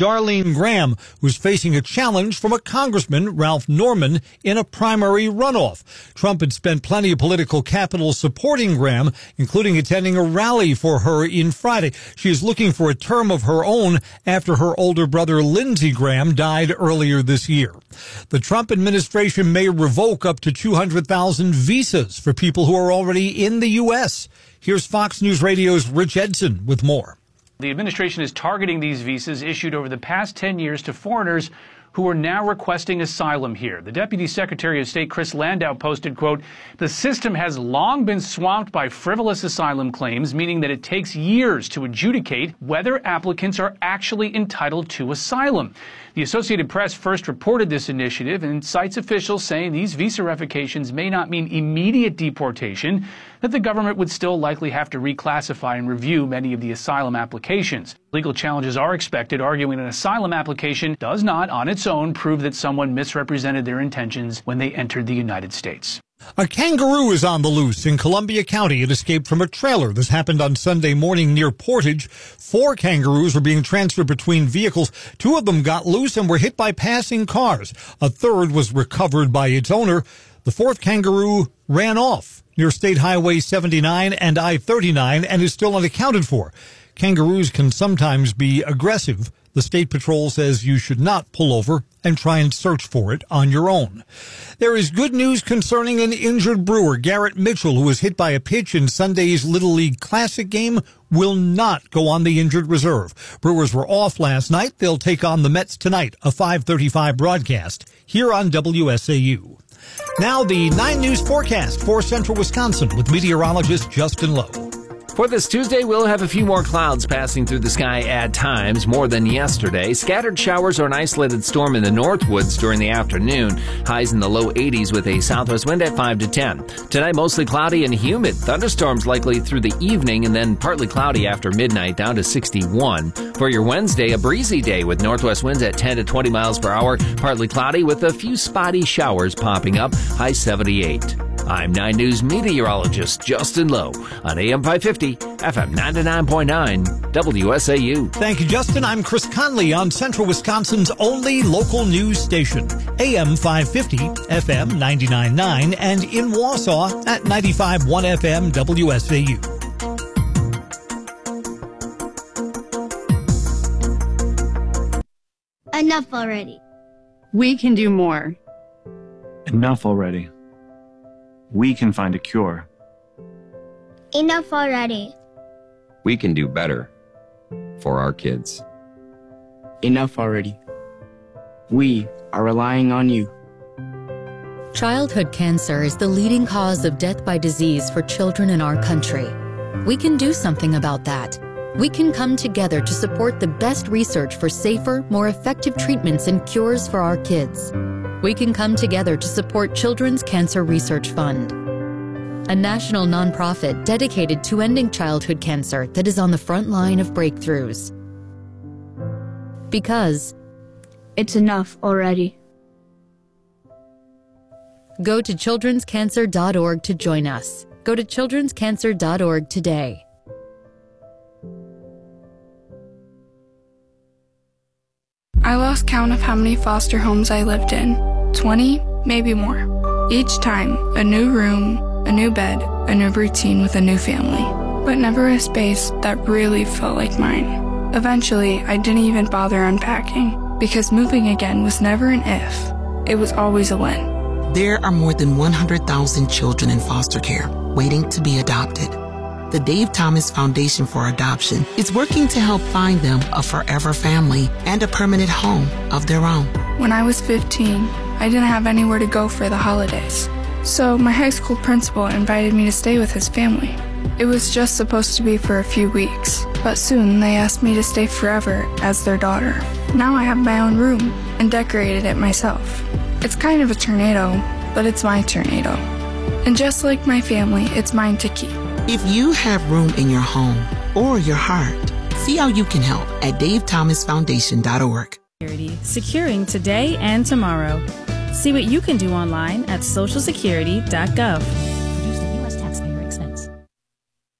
Darlene Graham, who's facing a challenge from a congressman, Ralph Norman, in a primary runoff. Trump had spent plenty of political capital supporting Graham, including attending a rally for her in Friday. She is looking for a term of her own after her older brother, Lindsey Graham, died earlier this year. The Trump administration may revoke up to 200,000 visas for people who are already in the U.S. Here's Fox News Radio's Rich Edson with more. The administration is targeting these visas issued over the past 10 years to foreigners who are now requesting asylum here. The Deputy Secretary of State, Chris Landau, posted, quote, "The system has long been swamped by frivolous asylum claims, meaning that it takes years to adjudicate whether applicants are actually entitled to asylum." The Associated Press first reported this initiative and cites officials saying these visa revocations may not mean immediate deportation, that the government would still likely have to reclassify and review many of the asylum applications. Legal challenges are expected, arguing an asylum application does not, on its own, prove that someone misrepresented their intentions when they entered the United States. A kangaroo is on the loose in Columbia County. It escaped from a trailer. This happened on Sunday morning near Portage. 4 kangaroos were being transferred between vehicles. 2 of them got loose and were hit by passing cars. A third was recovered by its owner. The 4th kangaroo ran off near State Highway 79 and I-39 and is still unaccounted for. Kangaroos can sometimes be aggressive. The State Patrol says you should not pull over and try and search for it on your own. There is good news concerning an injured Brewer. Garrett Mitchell, who was hit by a pitch in Sunday's Little League Classic game, will not go on the injured reserve. Brewers were off last night. They'll take on the Mets tonight, a 5:35 broadcast here on WSAU. Now the 9 News forecast for central Wisconsin with meteorologist Justin Lowe. For this Tuesday, we'll have a few more clouds passing through the sky at times, more than yesterday. Scattered showers or an isolated storm in the Northwoods during the afternoon. Highs in the low 80s with a southwest wind at 5 to 10. Tonight, mostly cloudy and humid. Thunderstorms likely through the evening and then partly cloudy after midnight, down to 61. For your Wednesday, a breezy day with northwest winds at 10 to 20 miles per hour. Partly cloudy with a few spotty showers popping up. High 78. I'm 9 News meteorologist Justin Lowe on AM 550, FM 99.9, WSAU. Thank you, Justin. I'm Chris Conley on Central Wisconsin's only local news station, AM 550, FM 99.9, and in Wausau at 95.1 FM, WSAU. Enough already. We can do more. Enough already. We can find a cure. Enough already. We can do better for our kids. Enough already. We are relying on you. Childhood cancer is the leading cause of death by disease for children in our country. We can do something about that. We can come together to support the best research for safer, more effective treatments and cures for our kids. We can come together to support Children's Cancer Research Fund, a national nonprofit dedicated to ending childhood cancer that is on the front line of breakthroughs. Because it's enough already. Go to childrenscancer.org to join us. Go to childrenscancer.org today. I lost count of how many foster homes I lived in. 20, maybe more. Each time, a new room, a new bed, a new routine with a new family. But never a space that really felt like mine. Eventually, I didn't even bother unpacking, because moving again was never an if. It was always a when. There are more than 100,000 children in foster care waiting to be adopted. The Dave Thomas Foundation for Adoption is working to help find them a forever family and a permanent home of their own. When I was 15, I didn't have anywhere to go for the holidays. So my high school principal invited me to stay with his family. It was just supposed to be for a few weeks, but soon they asked me to stay forever as their daughter. Now I have my own room and decorated it myself. It's kind of a tornado, but it's my tornado. And just like my family, it's mine to keep. If you have room in your home or your heart, see how you can help at davethomasfoundation.org. Securing today and tomorrow. See what you can do online at socialsecurity.gov.